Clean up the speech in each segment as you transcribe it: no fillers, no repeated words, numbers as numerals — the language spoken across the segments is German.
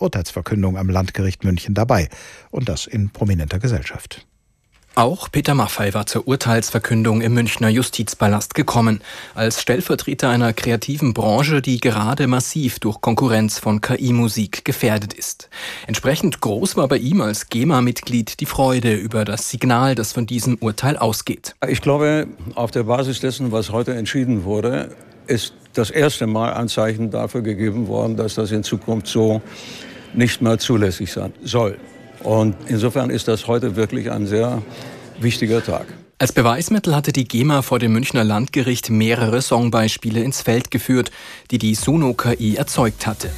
Urteilsverkündung am Landgericht München dabei. Und das in prominenter Gesellschaft. Auch Peter Maffay war zur Urteilsverkündung im Münchner Justizpalast gekommen, als Stellvertreter einer kreativen Branche, die gerade massiv durch Konkurrenz von KI-Musik gefährdet ist. Entsprechend groß war bei ihm als GEMA-Mitglied die Freude über das Signal, das von diesem Urteil ausgeht. Ich glaube, auf der Basis dessen, was heute entschieden wurde, ist das erste Mal ein Zeichen dafür gegeben worden, dass das in Zukunft so nicht mehr zulässig sein soll. Und insofern ist das heute wirklich ein sehr wichtiger Tag. Als Beweismittel hatte die GEMA vor dem Münchner Landgericht mehrere Songbeispiele ins Feld geführt, die die Suno-KI erzeugt hatte.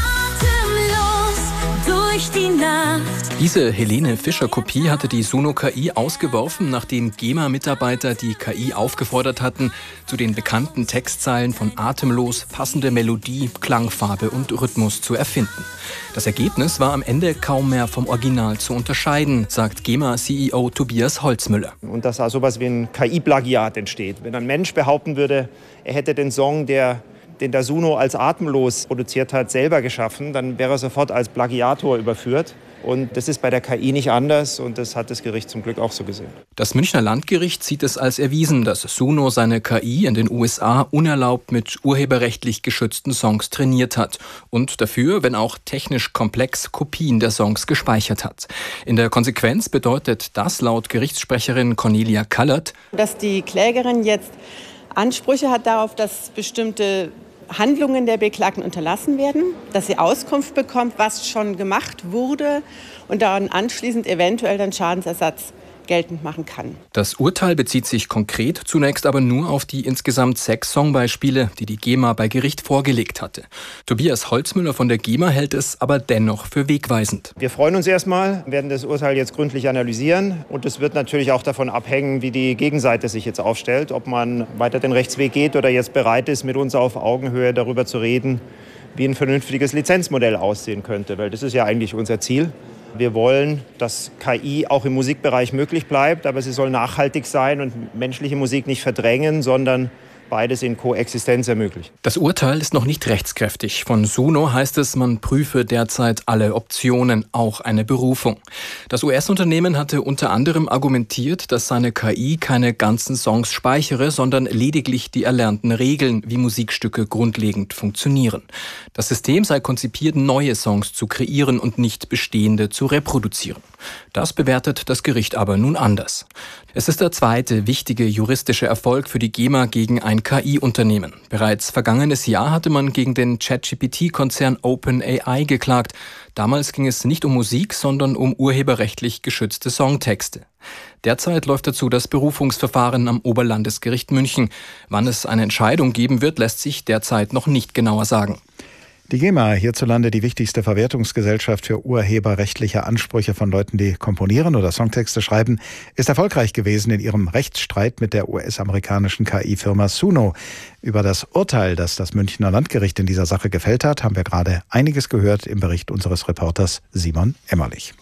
Die Nacht. Diese Helene Fischer-Kopie hatte die Suno-KI ausgeworfen, nachdem GEMA-Mitarbeiter die KI aufgefordert hatten, zu den bekannten Textzeilen von Atemlos passende Melodie, Klangfarbe und Rhythmus zu erfinden. Das Ergebnis war am Ende kaum mehr vom Original zu unterscheiden, sagt GEMA-CEO Tobias Holzmüller. Und dass da sowas wie ein KI-Plagiat entsteht. Wenn ein Mensch behaupten würde, er hätte den Song, den der Suno als Atemlos produziert hat, selber geschaffen, dann wäre er sofort als Plagiator überführt. Und das ist bei der KI nicht anders und das hat das Gericht zum Glück auch so gesehen. Das Münchner Landgericht sieht es als erwiesen, dass Suno seine KI in den USA unerlaubt mit urheberrechtlich geschützten Songs trainiert hat und dafür, wenn auch technisch komplex, Kopien der Songs gespeichert hat. In der Konsequenz bedeutet das laut Gerichtssprecherin Cornelia Kallert, dass die Klägerin jetzt Ansprüche hat darauf, dass bestimmte Handlungen der Beklagten unterlassen werden, dass sie Auskunft bekommt, was schon gemacht wurde und dann anschließend eventuell dann Schadensersatz geltend machen kann. Das Urteil bezieht sich konkret zunächst aber nur auf die insgesamt 6 Songbeispiele, die die GEMA bei Gericht vorgelegt hatte. Tobias Holzmüller von der GEMA hält es aber dennoch für wegweisend. Wir freuen uns erstmal, werden das Urteil jetzt gründlich analysieren und es wird natürlich auch davon abhängen, wie die Gegenseite sich jetzt aufstellt, ob man weiter den Rechtsweg geht oder jetzt bereit ist, mit uns auf Augenhöhe darüber zu reden, wie ein vernünftiges Lizenzmodell aussehen könnte, weil das ist ja eigentlich unser Ziel. Wir wollen, dass KI auch im Musikbereich möglich bleibt, aber sie soll nachhaltig sein und menschliche Musik nicht verdrängen, sondern beides in Koexistenz ermöglichen. Das Urteil ist noch nicht rechtskräftig. Von Suno heißt es, man prüfe derzeit alle Optionen, auch eine Berufung. Das US-Unternehmen hatte unter anderem argumentiert, dass seine KI keine ganzen Songs speichere, sondern lediglich die erlernten Regeln, wie Musikstücke grundlegend funktionieren. Das System sei konzipiert, neue Songs zu kreieren und nicht bestehende zu reproduzieren. Das bewertet das Gericht aber nun anders. Es ist der zweite wichtige juristische Erfolg für die GEMA gegen ein KI-Unternehmen. Bereits vergangenes Jahr hatte man gegen den ChatGPT-Konzern OpenAI geklagt. Damals ging es nicht um Musik, sondern um urheberrechtlich geschützte Songtexte. Derzeit läuft dazu das Berufungsverfahren am Oberlandesgericht München. Wann es eine Entscheidung geben wird, lässt sich derzeit noch nicht genauer sagen. Die GEMA, hierzulande die wichtigste Verwertungsgesellschaft für urheberrechtliche Ansprüche von Leuten, die komponieren oder Songtexte schreiben, ist erfolgreich gewesen in ihrem Rechtsstreit mit der US-amerikanischen KI-Firma Suno. Über das Urteil, das das Münchner Landgericht in dieser Sache gefällt hat, haben wir gerade einiges gehört im Bericht unseres Reporters Simon Emmerlich.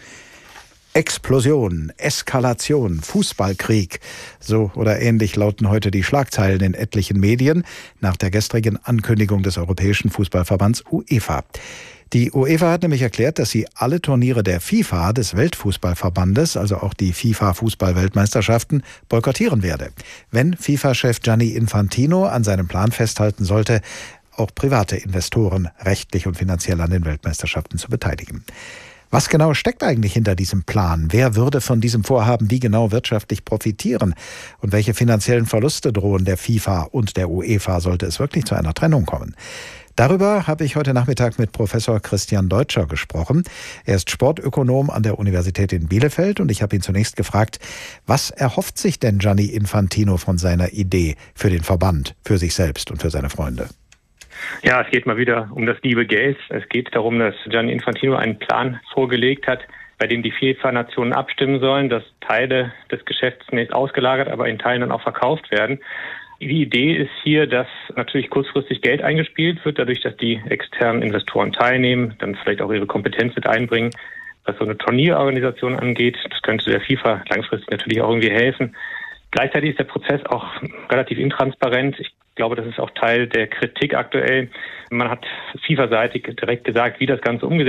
Explosion, Eskalation, Fußballkrieg. So oder ähnlich lauten heute die Schlagzeilen in etlichen Medien nach der gestrigen Ankündigung des Europäischen Fußballverbands UEFA. Die UEFA hat nämlich erklärt, dass sie alle Turniere der FIFA, des Weltfußballverbandes, also auch die FIFA-Fußball-Weltmeisterschaften, boykottieren werde. Wenn FIFA-Chef Gianni Infantino an seinem Plan festhalten sollte, auch private Investoren rechtlich und finanziell an den Weltmeisterschaften zu beteiligen. Was genau steckt eigentlich hinter diesem Plan? Wer würde von diesem Vorhaben wie genau wirtschaftlich profitieren? Und welche finanziellen Verluste drohen der FIFA und der UEFA, sollte es wirklich zu einer Trennung kommen? Darüber habe ich heute Nachmittag mit Professor Christian Deutscher gesprochen. Er ist Sportökonom an der Universität in Bielefeld und ich habe ihn zunächst gefragt, was erhofft sich denn Gianni Infantino von seiner Idee für den Verband, für sich selbst und für seine Freunde? Ja, es geht mal wieder um das liebe Geld. Es geht darum, dass Gianni Infantino einen Plan vorgelegt hat, bei dem die FIFA-Nationen abstimmen sollen, dass Teile des Geschäfts zunächst ausgelagert, aber in Teilen dann auch verkauft werden. Die Idee ist hier, dass natürlich kurzfristig Geld eingespielt wird, dadurch, dass die externen Investoren teilnehmen, dann vielleicht auch ihre Kompetenz mit einbringen, was so eine Turnierorganisation angeht. Das könnte der FIFA langfristig natürlich auch irgendwie helfen. Gleichzeitig ist der Prozess auch relativ intransparent. Ich glaube, das ist auch Teil der Kritik aktuell. Man hat FIFA-seitig direkt gesagt, wie das Ganze umgesetzt